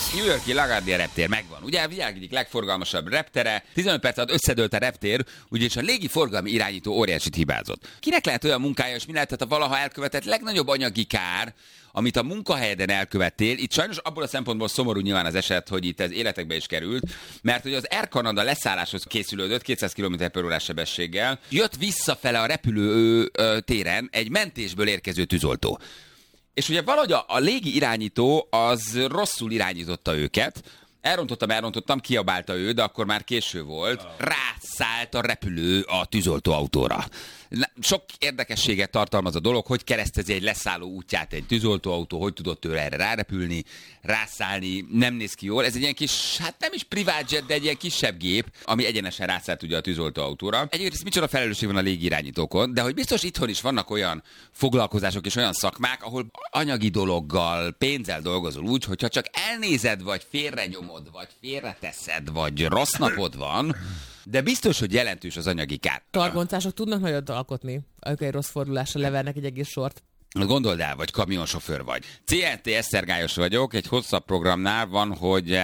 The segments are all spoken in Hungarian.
New York-i LaGuardia reptér megvan. Ugye a világ egyik legforgalmasabb reptere, 15 perc alatt összedőlt a reptér, ugyanis a légiforgalmi irányító óriásit hibázott. Kinek lehet olyan munkája, és mi lehetett a valaha elkövetett legnagyobb anyagi kár, amit a munkahelyeden elkövettél? Itt sajnos abból a szempontból szomorú nyilván az eset, hogy itt ez életekbe is került, mert hogy az Air Canada leszálláshoz készülődött 200 km/h sebességgel, jött visszafele a repülő téren egy mentésből érkező tűzoltó. És ugye valahogy a légi irányító az rosszul irányította őket, elrontottam, kiabálta ő, de akkor már késő volt, rászállt a repülő a tűzoltóautóra. Sok érdekességet tartalmaz a dolog, hogy keresztezi egy leszálló útját egy tűzoltóautó, hogy tudott ő erre rárepülni, rászállni, nem néz ki jól. Ez egy ilyen kis, hát nem is privát jet, de egy ilyen kisebb gép, ami egyenesen rászállt ugye a tűzoltóautóra. Egyébként micsoda felelősség van a légirányítókon, de hogy biztos itthon is vannak olyan foglalkozások és olyan szakmák, ahol anyagi dologgal, pénzzel dolgozol úgy, hogyha csak elnézed, vagy félrenyomod, vagy félreteszed, vagy rossz napod van, de biztos, hogy jelentős az anyagi kár. Targoncások tudnak nagyot alkotni, amikor egy rossz fordulásra levernek egy egész sort. Gondold el, vagy kamionsofőr vagy. CNT Esztergályos vagyok, egy hosszabb programnál van, hogy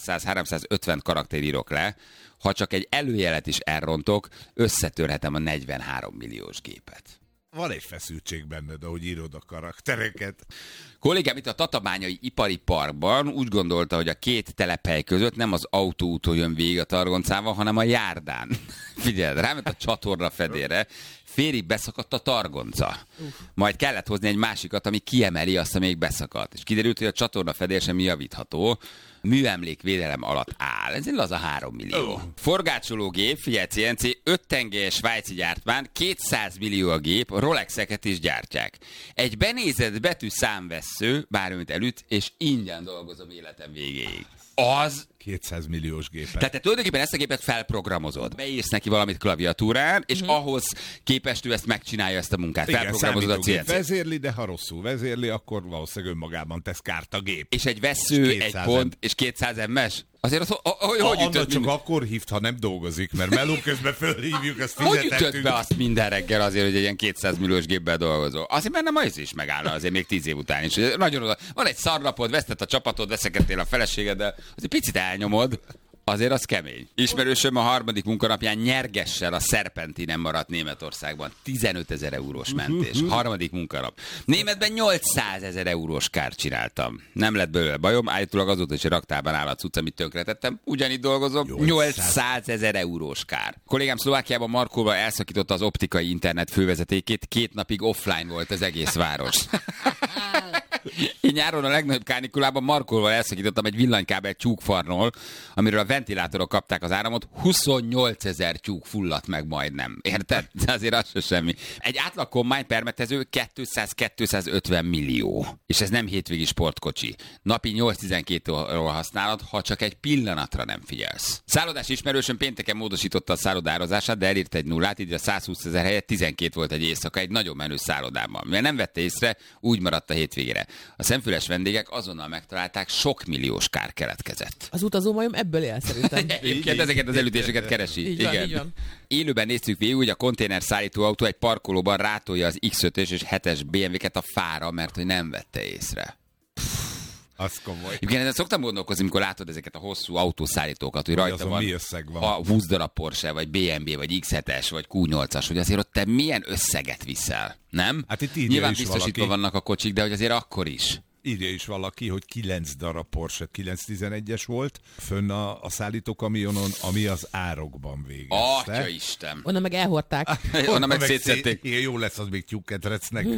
300-350 karakter írok le. Ha csak egy előjelet is elrontok, összetörhetem a 43 milliós gépet. Van egy feszültség benned, ahogy írod a karaktereket. Kollégám itt a Tatabányai Ipari Parkban úgy gondolta, hogy a két telephely között nem az autóúton jön végig a targoncával, hanem a járdán. Figyeld, ráment a csatorna fedélre, félig beszakadt a targonca. Majd kellett hozni egy másikat, ami kiemeli azt, ami még beszakadt. És kiderült, hogy a csatorna fedél sem javítható. Műemlékvédelem alatt áll. Ez egy laza 3 millió. Forgácsológép, figyelj CNC, 5 tengelyes svájci gyártmány, 200 millió a gép, Rolexeket is gyártják. Egy benézett betű számvessző, bármit elüt, és ingyen dolgozom életem végéig. Az 200 milliós gépet. Tehát te tulajdonképpen ezt a gépet felprogramozod. Beírsz neki valamit klaviatúrán, és ahhoz képest ő ezt megcsinálja, ezt a munkát. Igen, felprogramozod a CNC. Vezérli, de ha rosszul vezérli, akkor valószínűleg önmagában tesz kárt a gép. És egy vesző, egy pont, és 200 MS? Azért az, hogy ütött csak akkor hívt, ha nem dolgozik, mert meló közben fölhívjuk, ezt fizetettünk. Hogy ütött be azt minden reggel azért, hogy egy ilyen 200 milliós gépben dolgozol? Azért mert nem az is megállna azért még 10 év után is. Nagyon oda. Van egy szarnapod, vesztett a csapatod, veszekedtél a feleségeddel, azért picit elnyomod. Azért az kemény. Ismerősöm a harmadik munkanapján nyergessel a Serpentinen maradt Németországban. 15 000 eurós mentés. Harmadik munkanap. Németben 800 000 eurós kárt csináltam. Nem lett belőle bajom, állítólag azóta is raktárban áll a cucc, amit tönkretettem. Ugyanígy dolgozom. 800 000 eurós kár. Kollégám Szlovákiában Markolva elszakította az optikai internet fővezetékét. 2 napig offline volt az egész város. Én nyáron a legnagyobb kánikulában Markolval elszakítottam egy villanykábel tyúkfarnól, amiről a ventilátorok kapták az áramot, 28 000 tyúk fulladt meg majdnem. Érted? De azért az se semmi. Egy átlag kommány permetező 200-250 millió. És ez nem hétvégi sportkocsi. Napi 8-12 óra használat, ha csak egy pillanatra nem figyelsz. Szállodás ismerősöm pénteken módosította a szállodározását, de elírt egy nullát, így a 120 000 helyett 12 volt egy éjszaka egy nagyon menő szállodában. Mivel nem vette észre, úgy maradt a hétvégére. A szemfüles vendégek azonnal megtalálták, sok milliós kár keletkezett. Az utazómajom ebből él szerintem. Egyébként ezeket az elütéseket keresi. Így van, így van. Élőben néztük végig, hogy a konténer szállítóautó egy parkolóban rátolja az X5-ös és 7-es BMW-ket a fára, mert hogy nem vette észre. Az komoly. Igen, ezen szoktam gondolkozni, amikor látod ezeket a hosszú autószállítókat, hogy rajta van, mi összeg van a 20 darab Porsche, vagy BMW, vagy X7-es, vagy Q8-as, hogy azért ott te milyen összeget viszel, nem? Hát itt írja nyilván is biztosítva valaki. vannak a kocsik, de hogy azért akkor is. Írja is valaki, hogy 9 darab Porsche 911-es volt fönn a szállítókamionon, ami az árokban végezte. Atya Isten! Onnan meg elhordták. Onnan meg szétszették. Igen, jó lesz az még tyúkketrecnek.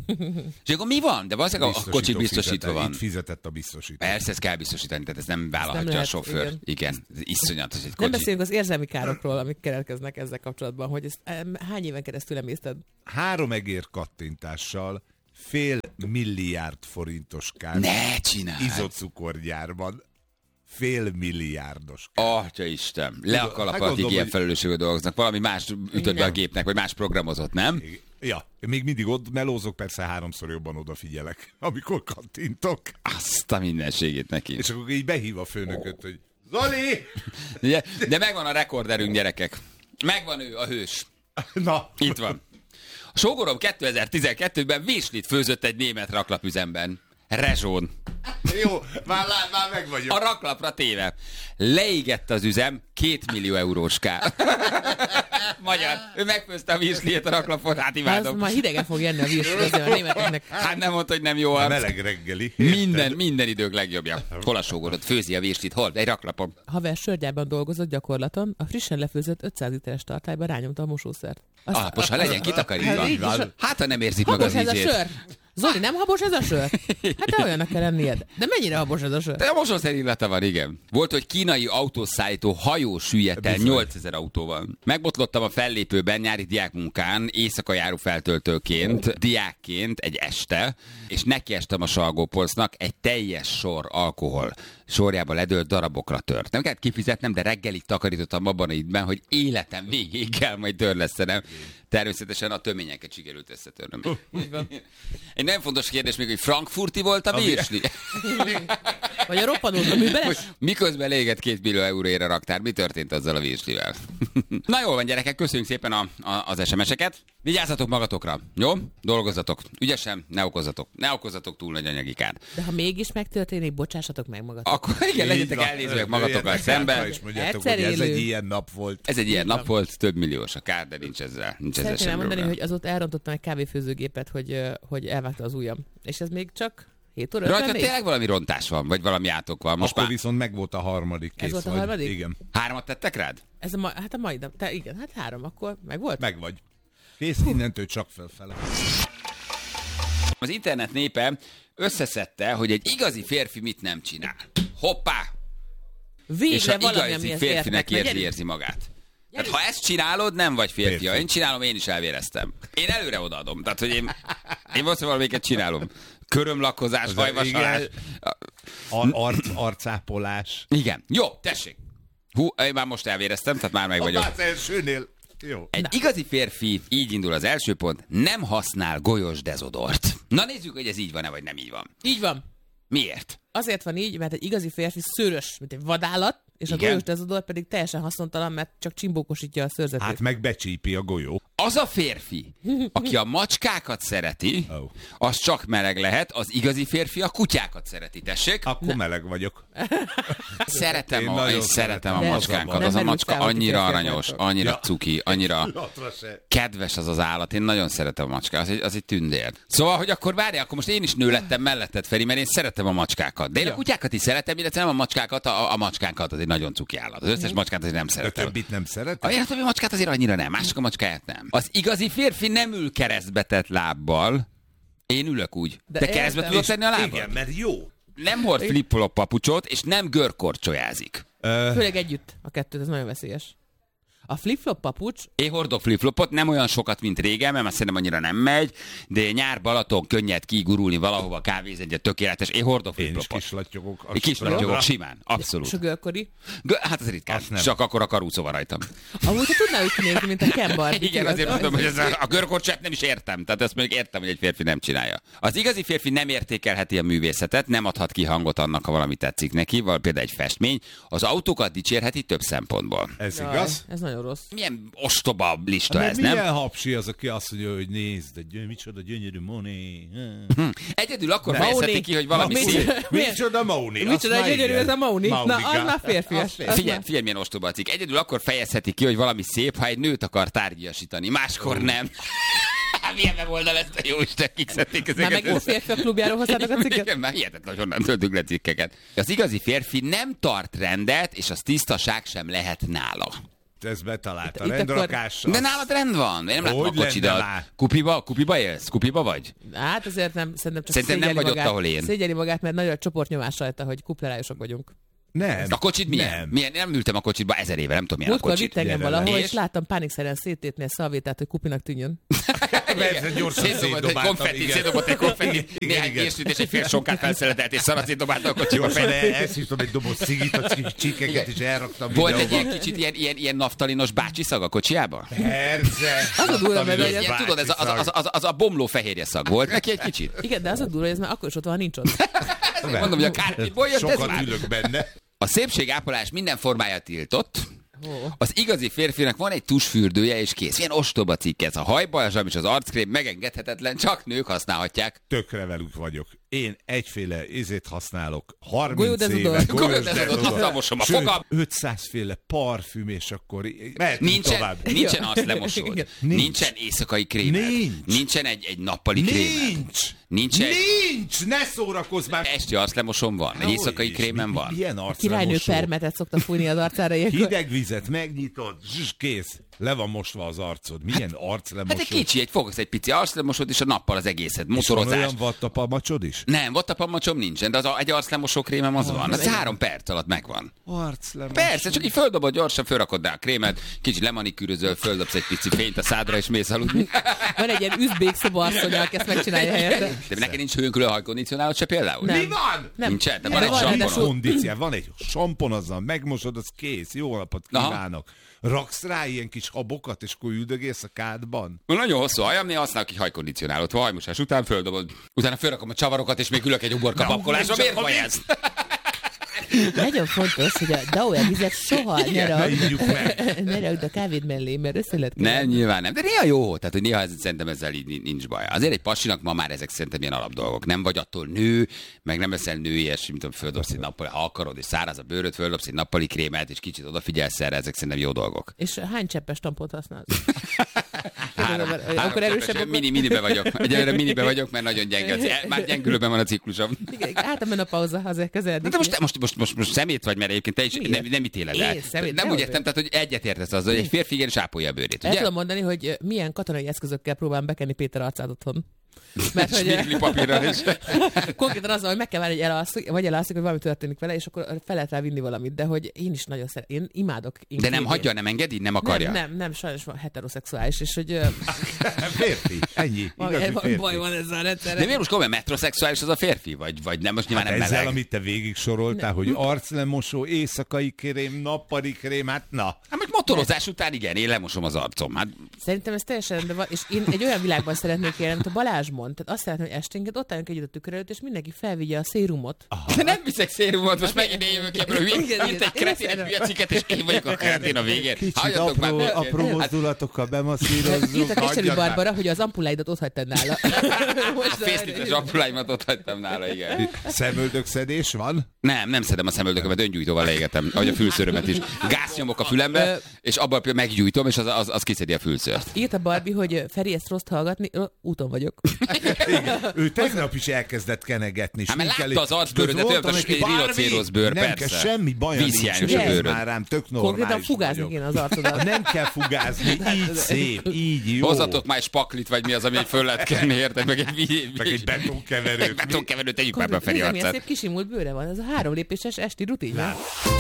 És akkor mi van? De valószínűleg a kocsik biztosítva van. Itt fizetett a biztosító. Persze, ezt kell biztosítani, tehát ez nem vállalhatja lehet, a sofőr. igen. Igen, ez iszonyatos egy Nem kocsi. beszélünk az érzelmi károkról, amik keletkeznek ezzel kapcsolatban, hogy ezt hány éven keresztül emészted? 3 egér kattintással $500 milliárd forintos kár. Ne csinálj! Izocukorgyárban. $500 milliárdos. Atya Isten, le a kalap alatt, gondolom, ilyen hogy- felelősségű dolgoznak. Valami más ütött be a Nem. gépnek, vagy más programozott, nem? Ja, még mindig ott melózok, persze 3-szor jobban odafigyelek, amikor kattintok. Azt a mindenségét neki. És akkor így behív a főnököt, hogy Zoli! Ugye? De megvan a rekorderünk, gyerekek. Megvan ő, a hős. Na, Itt van. A sógorom 2012-ben virslit főzött egy német raklapüzemben. Rezsón. Jó, már meg vagyok. A raklapra téve. Leégett az üzem, 2 millió eurós kár. Magyar. Ő megfőzte a virsliét a raklapon, hát Az imádom. már hidegen fog jönni a virsli, azért a németeknek. Hát nem mondta, hogy nem jó A arc. meleg reggeli. Minden idők legjobbja. Hol a sógorod? Főzi a virslit, hol? Egy raklapon. Haver sörgyárban dolgozott gyakorlaton, a frissen lefőzött 500 literes tartályba rányomta a mosószert. Alapos, ha legyen kitakarítva. Hát így is. Hát, ha nem érzik meg az Habos ez a ízét. sör? Zoli, nem habos ez a sör? Hát te olyannak kell lennied. De mennyire habos ez a sör? De a mosószer illata van, igen. Volt, hogy kínai autószállító hajó süllyedt el 8000 autóval. Megbotlottam a fellépőben nyári diákmunkán, éjszaka járó feltöltőként, diákként egy este, és nekiestem a Salgópolcnak, egy teljes sor alkohol sorjába ledőlt darabokra tört. Nem kellett kifizetnem, de reggelig takarítottam abban a időben, hogy életem végéig kell majd törlesztenem. Természetesen a töményeket sikerült összetörnöm. Egy nagyon fontos kérdés még, hogy frankfurti volt a virsli? Vagy a roppanult a műbeles? Miközben légett 2 millió euróért a raktár, mi történt azzal a virslivel? Na jól van, gyerekek, köszönjük szépen az SMS-eket. Vigyázzatok magatokra, jó? Dolgozzatok. Ügyesen, ne okozzatok túl nagy anyagi kárt. De ha mégis megtörténik, bocsássatok meg magatok. Akkor igen, legyetek elnézőek magatokkal szemben. És mondjátok, Egyszer hogy ez egy élünk. ilyen nap volt. Ez egy ilyen nap volt, több milliós a kár, de nincs ezzel Szeretném semmi elmondani, probléma. hogy azóta elrontottam egy kávéfőzőgépet, hogy elvágta az ujjam. És ez még csak 7 óra Rajta 54? tényleg valami rontás van, vagy valami átok van. Most Akkor már viszont meg volt a harmadik kész. Ez volt a vagy. harmadik? Igen. 3 tettek rád? Ez hát a mai nap. Igen, hát 3, akkor meg volt? Meg vagy. Kész, innentől csak fölfele. Az internet népe összeszedte, hogy egy igazi férfi mit nem csinál. Hoppá! Végre És a valami, igazi amihez férfinek értek. érzi magát. Tehát ha ezt csinálod, nem vagy férfi. Ha Férfi. én csinálom, én is elvéreztem. Én előre odaadom. Tehát, hogy én valószínűleg valamiket csinálom. Körömlakkozás, hajvasalás. Arcápolás. Igen. Jó, tessék. Hú, én már most elvéreztem, tehát már meg vagyok. Az elsőnél. Jó. Egy igazi férfi, így indul az első pont, nem használ golyós dezodort. Na nézzük, hogy ez így van-e, vagy nem így van. Így van. Miért? Azért van így, mert egy igazi férfi szőrös, mint egy vadállat, és a Igen. golyós dezodor pedig teljesen haszontalan, mert csak csimbókosítja a szőrzetét. Hát meg becsípi a golyó. Az a férfi, aki a macskákat szereti, Oh. az csak meleg lehet, az igazi férfi a kutyákat szereti, tessék. Akkor meleg vagyok. Szeretem Én a nagyon szeretem. macskánkat. Nem Az a merült macska fel, hogy annyira férfiak aranyos, vagytok. annyira Ja. cuki, annyira Latra se. kedves az állat. Én nagyon szeretem a macskát, az egy tündér. Szóval, hogy akkor várjál, akkor most én is nő lettem melletted, Feri, mert én szeretem a macskákat. De én a kutyákat is szeretem, illetve nem a macskákat, a macskánkat, az egy nagyon cuki állat. Az összes macskát azért nem De szeretem. többit nem szeretem? A többi macskát azért annyira nem, mások a macskáját nem. Az igazi férfi nem ül keresztbe tett lábbal. Én ülök úgy. De De keresztbe értem. tudod tenni a lábad? Igen, mert jó. Nem hord flip-flop papucsot, és nem görkorcsolyázik. Főleg együtt a kettőt, ez nagyon veszélyes. A flip-flop papucs, Én hordok flip-flopot, nem olyan sokat, mint régen, mert szerintem annyira nem megy, de nyár Balaton könnyed kigurulni valahova, kávézni, tökéletes. Én hordok Én is flip-flopot. kislattyogok. Én kislattyogok simán, abszolút. és a görkori. Hát az ritkán, Azt nem. csak akkor a karúcó van rajtam. Amúgy te tudnál úgy kinézni, mint a Ken Barbie. Igen, azért mondom, hogy ez a görkorcsát nem is értem. Tehát ezt mondjuk értem, hogy egy férfi nem csinálja. Az igazi férfi nem értékelheti a művészetet, nem adhat ki hangot annak, ha valami tetszik neki, vagy például egy festmény. Az autókat dicsérheti több szempontból. Ez Jaj, igaz? ez nagyon rossz. Milyen ostoba lista Mert ez, nem? milyen hapsi az, aki azt mondja, hogy nézd, micsoda gyönyörű Moné. Egyedül akkor Maoni. fejezheti ki, hogy valami Maoni. szép. Micsoda Móni? Micsoda gyönyörű ez a Mauni. Na, az már férfias. Az Figyelj, már- figyelj, milyen ostoba a cikk. Egyedül akkor fejezheti ki, hogy valami szép, ha egy nőt akar tárgyasítani. Máskor nem. Milyen weboldal ezt a jóisten, kik szedték Már ezeket megint a férfiak klubjáról hozzátok a cikket? Igen, már hihetetlen, hogy honnan töltünk le cikkeket. Az igazi férfi nem tart rendet, és az tisztaság sem lehet nála. Ez betalálta. Itt Rendrakás. De nálad rend van. Én nem látom a Hogy lenne kocsidat. már? Kupiba élsz? Kupiba vagy? Hát azért nem, szerintem csak Szerintem nem szégyeli vagy ott, magát, ahol én. Szégyeli magát, mert nagyon a csoportnyomás rajta, hogy kuplerájosok vagyunk. Nem. A kocsid milyen? Nem. Milyen? Nem ültem a kocsitba 1000 éve, nem tudom milyen a Múltkor kocsit. vitt engem gyere le. valahol, És? és láttam pánikszerűen széttépni a szalvétát, hogy kupinak tűnjön. Persze, gyorsan Szétdobott egy szétdobáltam, konfetti, igen. szétdobott egy konfetti, Igen, néhány igen. készült és egy fél sonkát felszeletelt, és szarat szétdobálta a kocsiba. Gyorsan elszívtam egy doboz cigit, a csíkeket is elraktam Volt egy videóba. ilyen kicsit ilyen naftalinos bácsi szag a kocsiába? Persze. Az a durva, mert Naftalinos Ilyen, tudod, az a bomló fehérje szag volt neki egy kicsit. Igen, de az a durva, hogy ez már akkor is ott van, nincs ott. Ezért mondom, hogy a kártyából jött ez Sokat már. ülök benne. A szépségápolás minden formája tiltott. Ó. Az igazi férfinak van egy tusfürdője, és kész. Milyen ostoba cikk ez. A hajbalzsam és az arckrém megengedhetetlen, csak nők használhatják. Tökre velük vagyok. Én egyféle ízét használok, 30 Golyódezodor. éve Golyódezodor, azzal mosom a sőt, fogam. 500 féle parfüm, és akkor mehetünk tovább. Nincsen azt lemosod. Nincsen éjszakai krémed. Nincsen egy nappali krémed. Nincs! Ne szórakozz már! Esti arclemosom van, egy éjszakai krémem van. Milyen Királynő arclemosó? permetet szokta fújni az arcára ilyenkor. Hideg vizet megnyitod, kész. Le van mosva az arcod. Milyen arclemosó? Hát egy kicsi, fogsz egy pici arclemosod, és a nappal az egészet. És van Motorozás. olyan vattapalmacsod is? Nem, vattapamacsom nincsen, de egy arclemosó krémem az van. Az 3 perc alatt megvan. Arclemosó. Persze, csak így földobod gyorsan, fölrakod rá a krémet, kicsit lemanikűrözöl, földobsz egy pici fényt a szádra, és mész aludni. Van egy ilyen üzbék szobasszony, aki ezt megcsinálja helyette. De neked nincs hőnkülő hajkondicionálod se például? Nem. Mi van? Nem. Nincsen, de Nem, van egy van sampon. ráadásul- Kondíciál, van egy sampon, azzal megmosod, az kész. Jó napot kívánok. Raksz rá ilyen kis habokat, és akkor üldögélsz a kádban? Nagyon hosszú hajam, néha használok egy hajkondicionálót. Hajmosás után földobod. Utána fölrakom a csavarokat, és még ülök egy uborka babkolásra. Miért vagy ez? Nagyon fontos, hogy a Dauer vizet soha ne rakd a kávéd mellé, mert össze lehet Nem, keverni. nyilván nem. De néha jó, tehát hogy néha szerintem ezzel így nincs baj. Azért egy pasinak ma már ezek szerintem ilyen alapdolgok. Nem vagy attól nő, meg nem leszel nőies, mint tudom, földobsz egy nappali, ha akarod, és száraz a bőröd, földobsz egy nappali krémet, és kicsit odafigyelsz erre, ezek szerintem jó dolgok. És hány cseppes tampont használsz? Három Akkor erősebb cseppes, minibe vagyok. Egyelőre minibe vagyok, mert nagyon gyenge. Már gyengülőben van a ciklusom. Hát a menopauza, azért közeledik. De most szemét vagy, mert egyébként te is nem ítéled el. Én szemét, Nem de úgy hogy- értem, tehát hogy egyetértesz azzal, hogy egy férfi igenis ápolja a bőrét, El ugye? tudom mondani, hogy milyen katonai eszközökkel próbálom bekenni Péter arcát otthon. Mert hogy Smigli papírral is. konkrétan az, hogy meg kell várni, hogy elalszik, hogy valami történik vele, és akkor fel lehet rá vinni valamit. De hogy én is nagyon szeretem, én imádok. De nem hagyja, nem engedi, nem akarja? Nem, sajnos van heteroszexuális, és hogy Férfi, ennyi. Igazi férfi. baj van ezzel a rendszerrel. De miért most komolyan metrosexuális az a férfi? Vagy nem, most nyilván Hát nem ezzel, meleg? amit te végig soroltál, hogy arclemosó, éjszakai krém, nappali krém, hát na. Hát most motorozás után igen, én lemosom az arcom. Hát Szerintem ez teljesen rendben van, és én egy olyan világban szeretnék élni, amit a Balázs mond. Tehát azt szeretném, hogy esténként ott álljunk együtt a tükör előtt, és mindenki felvigye a szérumot. de nem viszek szérumot, most megint én jövök ebből, hogy Igen, írt egy kretén egy hülyeциket, és én vagyok a kretén a végén. Kicsit Hagyjatok már békén. apró mozdulatokkal bemasszírozzuk. Írtak Eseri hagyjad már. Barbara, hogy az ampuláidat ott hagytad nála. A fészlites appuláimat ott hagytam nála, igen. Szemöldökszedés van? Nem szedem a szemöldökömet, öngyújtóval égetem, ahogy a fülszőrömet is. Gáz nyomok a fülembe, és abban meggyújtom, és az kiszedi a fülszőrt. Írt a Barbie, hogy Feri, ezt rossz hallgatni, úton vagyok. Ő tegnap is elkezdett kenegetni. Hát mert sminkelni. látta az arcbőrödet, olyan, mint a rinocérosz bőr, Nem persze. kell semmi baj nincs. Vízhiányos a Nézd bőröd. már rám, tök normális Konkrétan fugázni vagyok. kéne az arcodat. Nem kell fugázni, így szép, így jó. Hozzatok már egy spaklit, vagy mi az, ami föl lehet kenni, érted? Meg egy betonkeverőt. betonkeverőt, tegyük már be a Feri Nézd, milyen arcát. szép kisimult bőre van. Ez a 3 lépéses esti rutin.